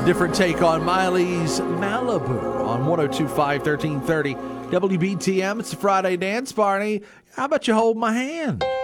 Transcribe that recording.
A different take on Miley's Malibu on 102.5 1330 WBTM. It's a Friday dance party. How about you hold my hand?